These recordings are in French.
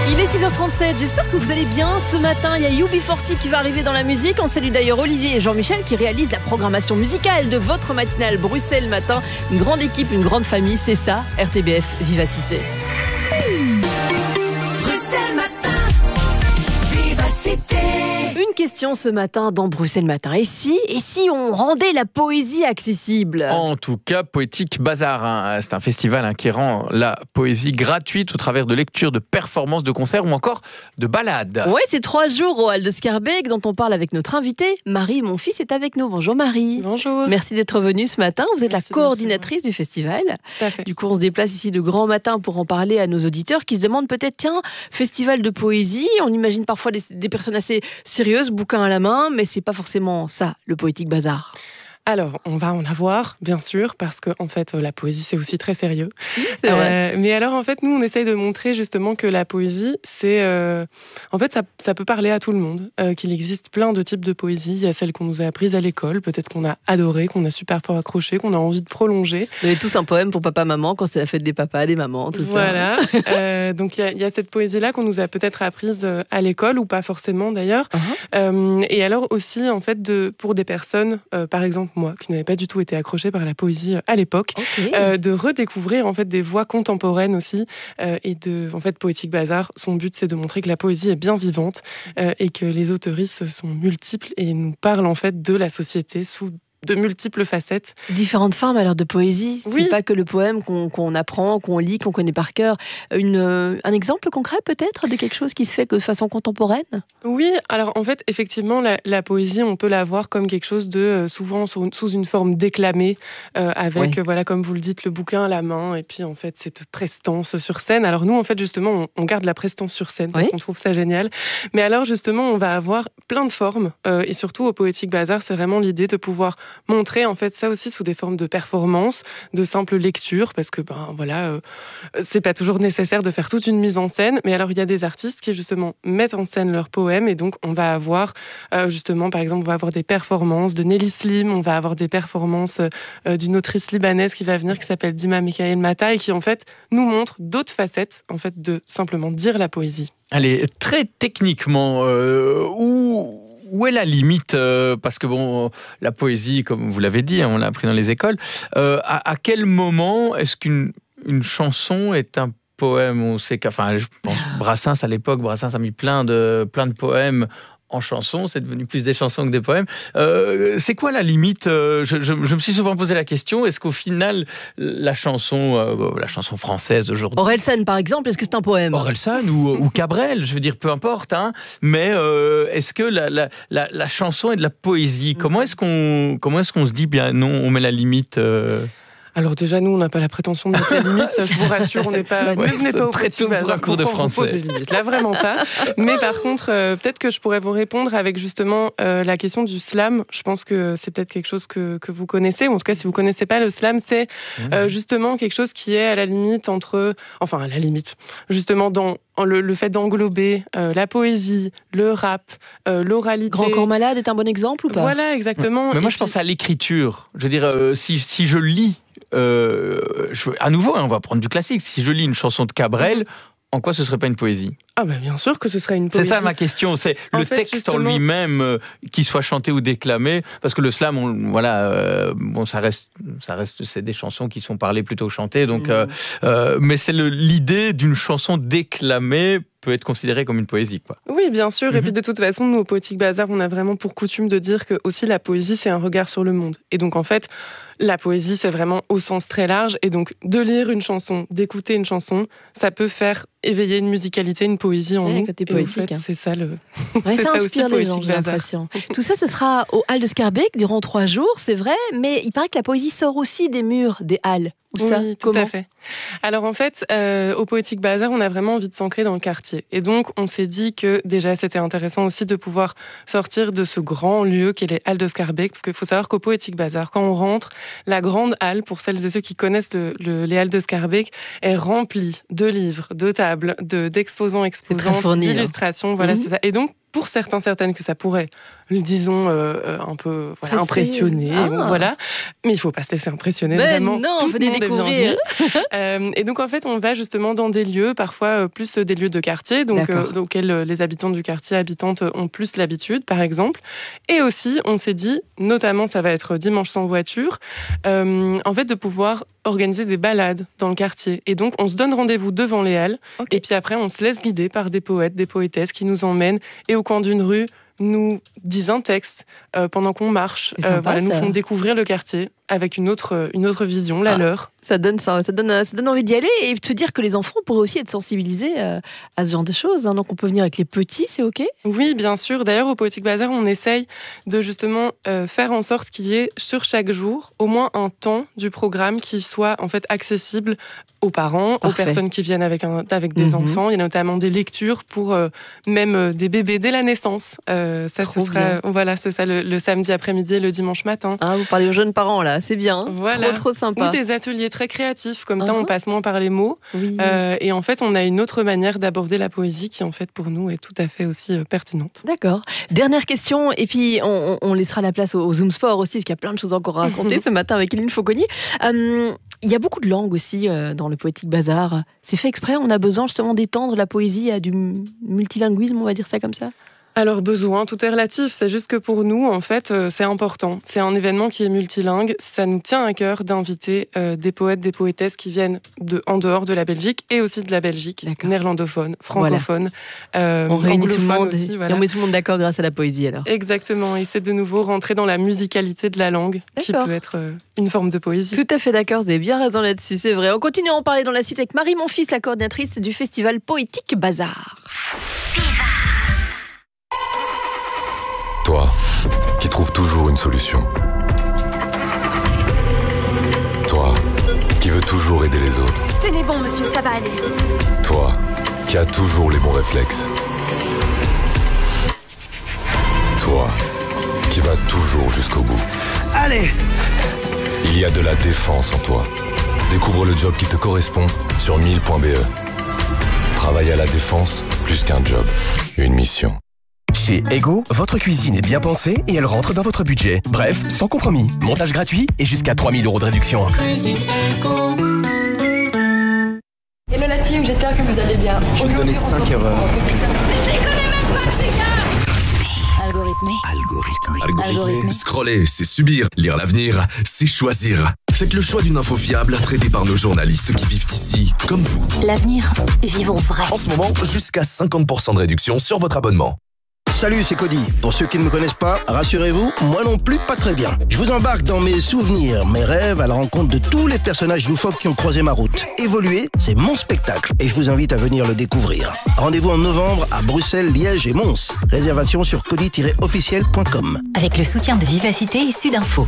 Il est 6h37, j'espère que vous allez bien. Ce matin, il y a UB40 qui va arriver dans la musique. On salue d'ailleurs Olivier et Jean-Michel qui réalisent la programmation musicale de votre matinale Bruxelles Matin. Une grande équipe, une grande famille, c'est ça, RTBF Vivacité. Bruxelles Matin, Vivacité. Une question ce matin dans Bruxelles Matin. Et si on rendait la poésie accessible ? En tout cas, Poétique Bazar, c'est un festival qui rend la poésie gratuite au travers de lectures, de performances, de concerts ou encore de balades. Oui, c'est 3 jours au Hall de Schaerbeek dont on parle avec notre invitée. Marie, mon fils, est avec nous. Bonjour Marie. Bonjour. Merci d'être venue ce matin. Vous êtes Merci la coordinatrice du festival. Tout à fait. Du coup, on se déplace ici de grand matin pour en parler à nos auditeurs qui se demandent peut-être, tiens, festival de poésie, on imagine parfois des personnes assez sérieuses, bouquin à la main, mais c'est pas forcément ça, le Poétique Bazar. Alors, on va en avoir, bien sûr, parce que en fait, la poésie, c'est aussi très sérieux. C'est vrai. Mais alors, en fait, nous, on essaye de montrer justement que la poésie, c'est... en fait, ça peut parler à tout le monde, qu'il existe plein de types de poésie. Il y a celle qu'on nous a apprises à l'école, peut-être qu'on a adoré, qu'on a super fort accroché, qu'on a envie de prolonger. Vous avez tous un poème pour papa-maman quand c'était la fête des papas, des mamans, tout ça. Voilà. Donc, il y a cette poésie-là qu'on nous a peut-être apprise à l'école, ou pas forcément d'ailleurs. Et alors aussi, en fait, pour des personnes, par exemple, moi, qui n'avais pas du tout été accrochée par la poésie à l'époque, de redécouvrir en fait des voix contemporaines aussi, et en fait, Poétique Bazar, son but, c'est de montrer que la poésie est bien vivante et que les autoristes sont multiples et nous parlent en fait de la société sous de multiples facettes. Différentes formes alors de poésie. Oui. C'est pas que le poème qu'on apprend, qu'on lit, qu'on connaît par cœur. Un exemple concret peut-être de quelque chose qui se fait de façon contemporaine ? Oui, alors en fait, effectivement, la poésie, on peut la voir comme quelque chose de souvent sous une forme déclamée, avec, voilà, comme vous le dites, le bouquin à la main, et puis en fait, cette prestance sur scène. Alors nous, en fait, justement, on garde la prestance sur scène, parce qu'on trouve ça génial. Mais alors, justement, on va avoir plein de formes, et surtout au Poétique Bazar, c'est vraiment l'idée de pouvoir montrer en fait ça aussi sous des formes de performance, de simple lecture, parce que c'est pas toujours nécessaire de faire toute une mise en scène, mais alors il y a des artistes qui justement mettent en scène leurs poèmes, et donc on va avoir justement, par exemple, on va avoir des performances de Nelly Slim, on va avoir des performances d'une autrice libanaise qui va venir, qui s'appelle Dima Michael Mata, et qui en fait nous montre d'autres facettes en fait de simplement dire la poésie. Allez, très techniquement, où est la limite, parce que bon, la poésie, comme vous l'avez dit, on l'a appris dans les écoles, à quel moment est-ce qu'une chanson est un poème ? On sait je pense Brassens à l'époque, Brassens a mis plein de poèmes en chansons, c'est devenu plus des chansons que des poèmes. C'est quoi la limite ? Je me suis souvent posé la question, est-ce qu'au final, la chanson française d'aujourd'hui... Orelsan, par exemple, est-ce que c'est un poème ? Orelsan ou Cabrel, je veux dire, peu importe, mais est-ce que la chanson est de la poésie ? Comment est-ce qu'on se dit, bien non, on met la limite Alors déjà, nous, on n'a pas la prétention de mettre la limite, ça je vous rassure, on n'est pas, on n'est pas au très tôt pour un cours de français. Là, vraiment pas. Mais par contre, peut-être que je pourrais vous répondre avec justement la question du slam. Je pense que c'est peut-être quelque chose que vous connaissez, ou en tout cas, si vous connaissez pas, le slam, c'est justement quelque chose qui est à la limite justement dans le fait d'englober la poésie, le rap, l'oralité. Grand Corps Malade est un bon exemple ou pas ? Voilà, exactement. Mais moi, je pense à l'écriture. Je veux dire, si je lis, à nouveau, on va prendre du classique. Si je lis une chanson de Cabrel, en quoi ce serait pas une poésie ? Ah bah bien sûr que ce serait une poésie. C'est ça ma question, c'est le texte justement... en lui-même, qu'il soit chanté ou déclamé, parce que le slam, ça reste, c'est des chansons qui sont parlées plutôt que chantées, donc, mais c'est l'idée d'une chanson déclamée peut être considérée comme une poésie, quoi. Oui, bien sûr. Et puis de toute façon, nous, au Poétique Bazar, on a vraiment pour coutume de dire que aussi la poésie, c'est un regard sur le monde. Et donc, en fait, la poésie, c'est vraiment au sens très large. Et donc, de lire une chanson, d'écouter une chanson, ça peut faire éveiller une musicalité, une poésie en nous. Côté et en poétique, fait, c'est ça le. Ouais, c'est ça ça inspire aussi, les gens, Poétique j'ai Bazar. l'impression. Tout ça, ce sera au Hall de Schaerbeek durant 3 jours, c'est vrai, mais il paraît que la poésie sort aussi des murs des halles. Oui, tout à fait. Alors en fait, au Poétique Bazar, on a vraiment envie de s'ancrer dans le quartier. Et donc, on s'est dit que déjà, c'était intéressant aussi de pouvoir sortir de ce grand lieu qu'est les Halles de Schaerbeek, parce qu'il faut savoir qu'au Poétique Bazar, quand on rentre, la grande halle, pour celles et ceux qui connaissent les Halles de Schaerbeek, est remplie de livres, de tables, d'exposants, exposantes, d'illustrations. Voilà, c'est ça. Et donc, pour certaines que ça pourrait, disons, un peu impressionner. Voilà. Mais il ne faut pas se laisser impressionner, vraiment. Non, on veut les découvrir. Et donc, en fait, on va justement dans des lieux, parfois plus des lieux de quartier, donc auxquels les habitants du quartier, habitantes ont plus l'habitude, par exemple. Et aussi, on s'est dit, notamment, ça va être dimanche sans voiture, en fait, de pouvoir organiser des balades dans le quartier. Et donc, on se donne rendez-vous devant les halles. Et puis après, on se laisse guider par des poètes, des poétesses qui nous emmènent et au coin d'une rue, nous disent un texte pendant qu'on marche. Sympa, nous font découvrir le quartier avec une autre vision, la leur. Ça donne envie d'y aller et de se dire que les enfants pourraient aussi être sensibilisés à ce genre de choses. Hein. Donc on peut venir avec les petits, c'est OK ? Oui, bien sûr. D'ailleurs, au Poétique Bazar, on essaye de justement faire en sorte qu'il y ait sur chaque jour au moins un temps du programme qui soit en fait accessible aux parents, aux personnes qui viennent avec des enfants. Il y a notamment des lectures pour même des bébés dès la naissance. Ça, ce sera, voilà, c'est ça le samedi après-midi et le dimanche matin. Ah, vous parlez aux jeunes parents là, c'est bien. Voilà. Trop sympa. Ou des ateliers très créatifs, comme ça on passe moins par les mots. Oui. Et en fait, on a une autre manière d'aborder la poésie qui en fait pour nous est tout à fait aussi pertinente. D'accord. Dernière question, et puis on laissera la place au Zoom Sport aussi, parce qu'il y a plein de choses encore à raconter ce matin avec Eline Fauconnier. Il y a beaucoup de langues aussi dans le Poétique Bazar. C'est fait exprès, on a besoin justement d'étendre la poésie à du multilinguisme, on va dire ça comme ça ? Alors besoin, tout est relatif. C'est juste que pour nous, en fait, c'est important. C'est un événement qui est multilingue. Ça nous tient à cœur d'inviter des poètes, des poétesses qui viennent en dehors de la Belgique et aussi de la Belgique, néerlandophone, francophone, on réunit tout le monde aussi, et on met tout le monde d'accord grâce à la poésie alors. Exactement. Et c'est de nouveau rentrer dans la musicalité de la langue, qui peut être une forme de poésie. Tout à fait d'accord. Vous avez bien raison là-dessus, c'est vrai. On continue à en parler dans la suite avec Marie Monfils, la coordinatrice du festival Poétique Bazar. Toi, qui trouves toujours une solution. Toi, qui veux toujours aider les autres. Tenez bon, monsieur, ça va aller. Toi, qui as toujours les bons réflexes. Toi, qui vas toujours jusqu'au bout. Allez! Il y a de la défense en toi. Découvre le job qui te correspond sur 1000.be. Travailler à la défense, plus qu'un job, une mission. Chez Ego, votre cuisine est bien pensée et elle rentre dans votre budget. Bref, sans compromis. Montage gratuit et jusqu'à 3 000 € de réduction. Cuisine Ego. Hello la team, j'espère que vous allez bien. Je vais donner 5 erreurs. Algorithmé. Scroller, c'est subir. Lire l'avenir, c'est choisir. Faites le choix d'une info fiable, traitée par nos journalistes qui vivent ici, comme vous. L'avenir, vivons vrai. En ce moment, jusqu'à 50% de réduction sur votre abonnement. Salut, c'est Cody. Pour ceux qui ne me connaissent pas, rassurez-vous, moi non plus, pas très bien. Je vous embarque dans mes souvenirs, mes rêves, à la rencontre de tous les personnages loufoques qui ont croisé ma route. Évoluer, c'est mon spectacle et je vous invite à venir le découvrir. Rendez-vous en novembre à Bruxelles, Liège et Mons. Réservation sur cody-officiel.com. Avec le soutien de Vivacité et Sudinfo.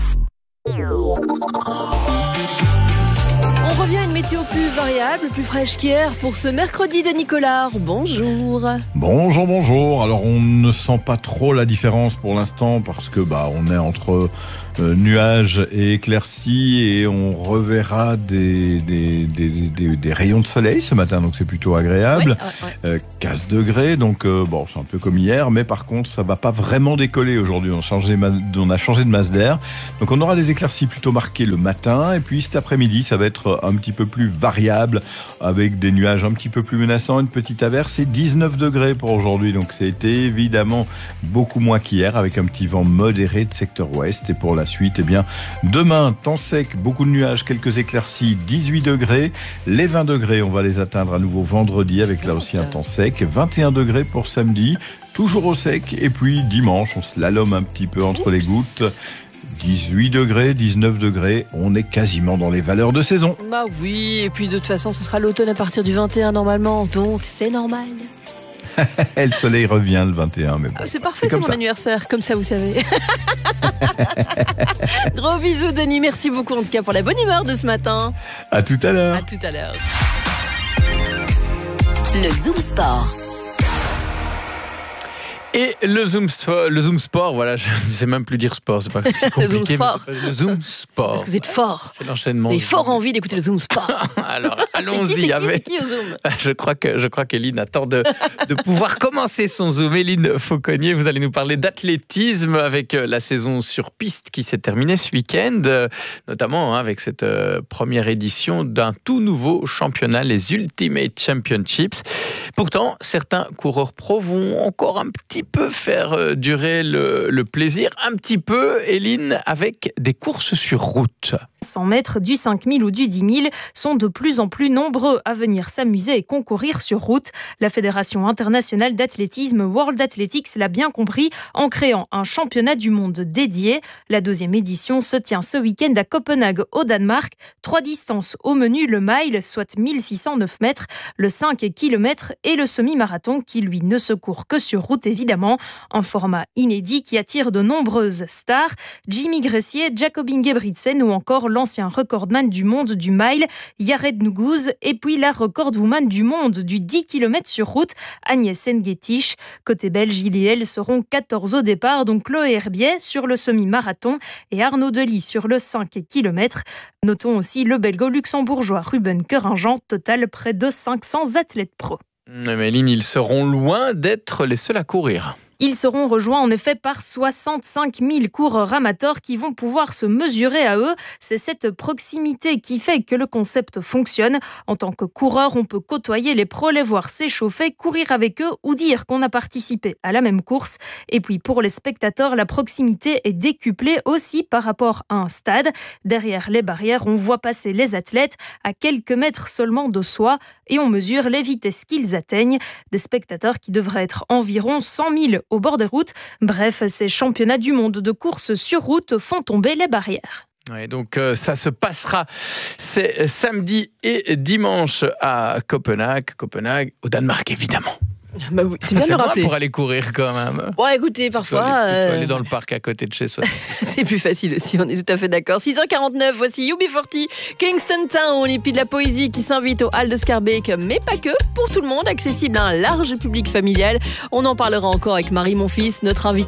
On revient à une météo plus variable, plus fraîche qu'hier pour ce mercredi de Nicolas. Bonjour. Bonjour. Alors on ne sent pas trop la différence pour l'instant parce que on est entre nuages et éclaircies et on reverra des rayons de soleil ce matin, donc c'est plutôt agréable. 15 degrés, donc c'est un peu comme hier, mais par contre ça va pas vraiment décoller aujourd'hui. On a changé de masse d'air, donc on aura des éclaircies plutôt marquées le matin et puis cet après-midi ça va être un petit peu plus variable avec des nuages un petit peu plus menaçants, une petite averse et 19 degrés pour aujourd'hui, donc c'était évidemment beaucoup moins qu'hier avec un petit vent modéré de secteur ouest. Et pour la suite, demain, temps sec, beaucoup de nuages, quelques éclaircies, 18 degrés. Les 20 degrés, on va les atteindre à nouveau vendredi avec là aussi un temps sec. 21 degrés pour samedi, toujours au sec. Et puis dimanche, on slalome un petit peu entre les gouttes. 18 degrés, 19 degrés, on est quasiment dans les valeurs de saison. Bah oui, et puis de toute façon, ce sera l'automne à partir du 21 normalement, donc c'est normal. Le soleil revient le 21, mais bon. C'est parfait, c'est mon anniversaire, comme ça vous savez. Gros bisous Denis, merci beaucoup en tout cas pour la bonne humeur de ce matin. À tout à l'heure. À tout à l'heure. Le Zoom Sport. Et le Zoom Sport, voilà, je ne sais même plus dire sport, c'est pas si compliqué. Le Zoom Sport. Parce que vous êtes fort. C'est l'enchaînement. Vous avez fort envie d'écouter le Zoom Sport. Alors, allons-y. C'est qui au Zoom? Je crois qu'Éline attend de pouvoir commencer son Zoom. Éline Fauconnier, vous allez nous parler d'athlétisme avec la saison sur piste qui s'est terminée ce week-end, notamment avec cette première édition d'un tout nouveau championnat, les Ultimate Championships. Pourtant, certains coureurs pros vont encore un petit peu faire durer le plaisir, un petit peu, Éline, avec des courses sur route. 100 mètres, du 5000 ou du 10 000 sont de plus en plus nombreux à venir s'amuser et concourir sur route. La Fédération internationale d'athlétisme World Athletics l'a bien compris en créant un championnat du monde dédié. La 2e édition se tient ce week-end à Copenhague au Danemark. 3 distances au menu, le mile, soit 1609 mètres, le 5 km et le semi-marathon qui lui ne se court que sur route évidemment. Un format inédit qui attire de nombreuses stars, Jimmy Gressier, Jacob Ingebrigtsen ou encore l'ancien recordman du monde du mile, Yared Nuguse, et puis la recordwoman du monde du 10 km sur route, Agnès Nguetich. Côté belge, il et elle seront 14 au départ, donc Chloé Herbiet sur le semi-marathon et Arnaud Delis sur le 5 km. Notons aussi le belgo-luxembourgeois Ruben Keuringen, total près de 500 athlètes pros. Mais Éline, ils seront loin d'être les seuls à courir. Ils seront rejoints en effet par 65 000 coureurs amateurs qui vont pouvoir se mesurer à eux. C'est cette proximité qui fait que le concept fonctionne. En tant que coureur, on peut côtoyer les pros, les voir s'échauffer, courir avec eux ou dire qu'on a participé à la même course. Et puis pour les spectateurs, la proximité est décuplée aussi par rapport à un stade. Derrière les barrières, on voit passer les athlètes à quelques mètres seulement de soi et on mesure les vitesses qu'ils atteignent. Des spectateurs qui devraient être environ 100 000 au bord des routes. Bref, ces championnats du monde de course sur route font tomber les barrières. Ouais, donc ça se passera c'est samedi et dimanche à Copenhague, au Danemark évidemment. Bah oui, c'est bien de le rappeler. Pour aller courir quand même. Ouais, écoutez, parfois... aller dans le parc à côté de chez soi. C'est plus facile aussi, on est tout à fait d'accord. 6h49, voici UB40, Kingston Town, et puis de la poésie qui s'invite au Hall de Schaerbeek, mais pas que, pour tout le monde, accessible à un large public familial. On en parlera encore avec Marie Monfils, notre invitée.